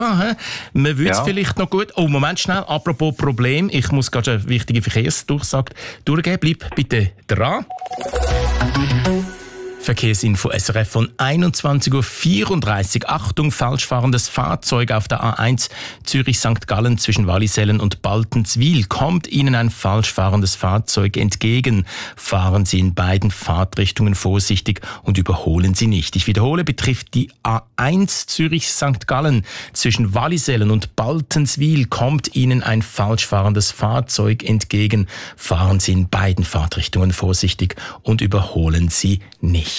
Aha. Man würde es vielleicht noch gut... Oh, Moment schnell. Apropos Problem. Ich muss gerade eine wichtige Verkehrsdurchsage durchgeben. Bleib bitte dran. Verkehrsinfo SRF von 21.34 Uhr. Achtung, falsch fahrendes Fahrzeug auf der A1 Zürich-St. Gallen zwischen Wallisellen und Baltenswil. Kommt Ihnen ein falsch fahrendes Fahrzeug entgegen? Fahren Sie in beiden Fahrtrichtungen vorsichtig und überholen Sie nicht. Ich wiederhole, betrifft die A1 Zürich-St. Gallen zwischen Wallisellen und Baltenswil. Kommt Ihnen ein falsch fahrendes Fahrzeug entgegen? Fahren Sie in beiden Fahrtrichtungen vorsichtig und überholen Sie nicht.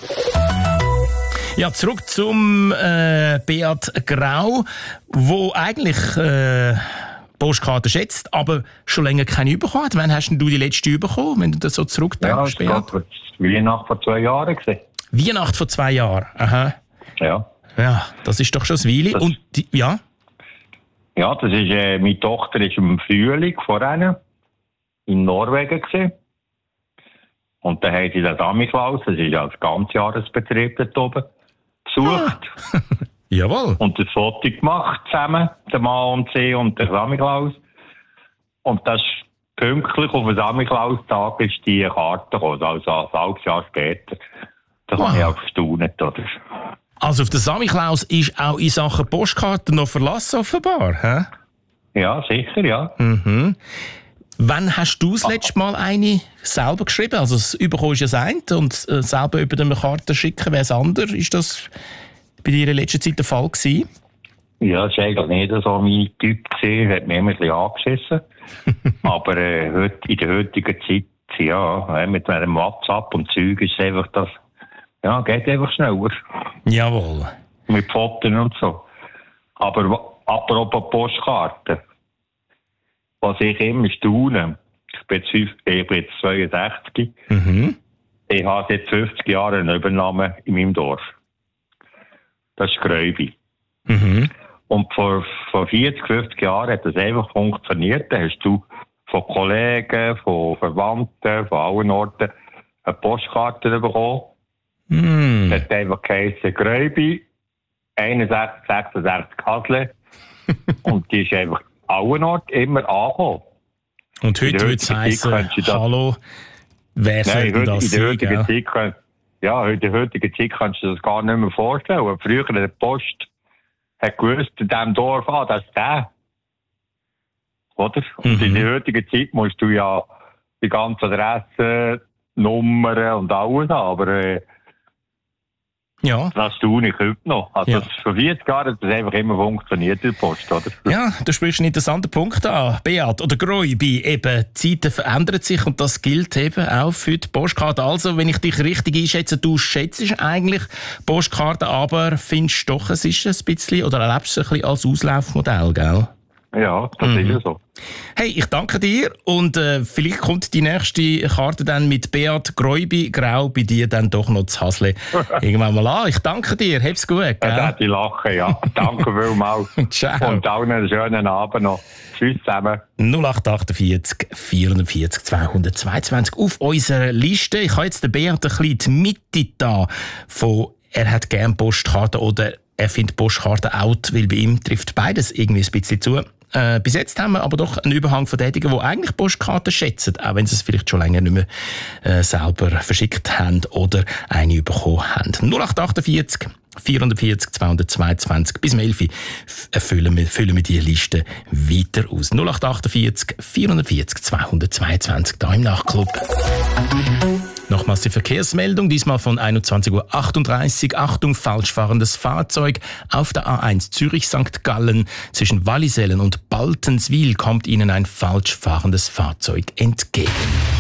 Ja, zurück zum Beat Grau, wo eigentlich Postkarte schätzt, aber schon länger keine bekommen hat. Wann hast denn du die letzte bekommen, wenn du das so zurückdenkst? Ja, das war Weihnachten vor 2 Jahren. Weihnachten vor 2 Jahren, aha. Ja. Ja, das ist doch schon ein Weile. Und ja? Ja, das ist, meine Tochter ist im Frühling vorhin in Norwegen gewesen. Und dann haben sie den Samichlaus, das ist ja das Ganzjahresbetrieb dort oben, besucht. Ah. Jawohl. Und das Foto gemacht zusammen, der Mann und sie und der Samichlaus. Und das ist pünktlich auf den Samichlaus-Tag ist die Karte gekommen, also ein halbes Jahr später. Das habe ich auch gestaunt, oder? Also auf den Samichlaus ist auch in Sachen Postkarten noch Verlass offenbar, hä? Ja, sicher, ja. Mhm. Wann hast du das letzte Mal eine selber geschrieben? Also das Überkommen ist ja das eine und selber über eine Karte schicken wäre das andere. Ist das bei dir in letzter Zeit der Fall gewesen? Ja, das war eigentlich nicht so mein Typ gewesen, hat mich immer ein bisschen angeschissen. Aber in der heutigen Zeit, ja, mit einem WhatsApp und Zeug ist es einfach das, ja, geht einfach schneller. Jawohl. Mit Fotos und so. Aber apropos Postkarten. Was ich immer staune, ich bin jetzt 62. Mhm. Ich habe seit 50 Jahren eine Übernahme in meinem Dorf. Das ist Gräubi. Mhm. Und vor 40, 50 Jahren hat das einfach funktioniert. Da hast du von Kollegen, von Verwandten, von allen Orten eine Postkarte bekommen. Mhm. Das hat einfach geheißen Gräubi, 61, 66 Hasle. Und die ist einfach allen Orten immer angekommen. Und heute würde es heissen, hallo, wer soll denn das sein? In der heutigen Zeit kannst du dir das gar nicht mehr vorstellen. Früher in der Post hat gewusst, in diesem Dorf, das ist der. Oder? Und in der heutigen Zeit musst du ja die ganze Adresse, Nummern und alles haben. Aber ja. Das tue ich heute noch. Also Ja. vor 40 Jahren hat das einfach immer funktioniert in der Post, oder? Ja, du sprichst einen interessanten Punkt an, Beat. Oder Gräubi, eben, die Zeiten verändern sich und das gilt eben auch für die Postkarte. Also, wenn ich dich richtig einschätze, du schätzt eigentlich Postkarten, aber findest doch, es ist ein bisschen, oder erlebst es ein bisschen als Auslaufmodell, gell? Ja, das ist ja so. Hey, ich danke dir und vielleicht kommt die nächste Karte dann mit Beat Gräubi Grau bei dir dann doch noch zu Hasle irgendwann mal an. Ich danke dir, hab's gut, gell? Ja, die lachen, ja. Danke vielmals. Ciao. Und allen einen schönen Abend noch. Tschüss zusammen. 0848 440 222 auf unserer Liste. Ich habe jetzt den Beat ein bisschen die Mitte da von er hat gerne Postkarten oder er findet Postkarten out, weil bei ihm trifft beides irgendwie ein bisschen zu. Bis jetzt haben wir aber doch einen Überhang von denjenigen, die eigentlich Postkarten schätzen, auch wenn sie es vielleicht schon länger nicht mehr selber verschickt haben oder eine bekommen haben. 0848 440 222 bis 11 füllen wir die Liste weiter aus. 0848 440 222 da im Nachtclub. Nochmals die Verkehrsmeldung, diesmal von 21.38 Uhr. Achtung, falsch fahrendes Fahrzeug auf der A1 Zürich-St. Gallen. Zwischen Wallisellen und Baltenswil kommt Ihnen ein falsch fahrendes Fahrzeug entgegen.